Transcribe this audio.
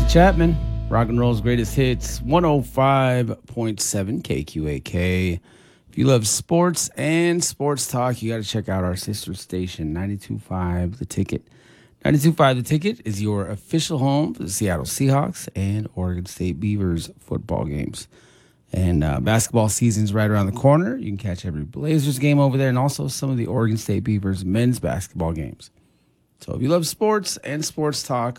Chapman, rock and roll's greatest hits, 105.7 KQAK. If you love sports and sports talk, you got to check out our sister station, 92.5 The Ticket. 92.5 The Ticket is your official home for the Seattle Seahawks and Oregon State Beavers football games. And basketball season's right around the corner. You can catch every Blazers game over there and also some of the Oregon State Beavers men's basketball games. So if you love sports and sports talk,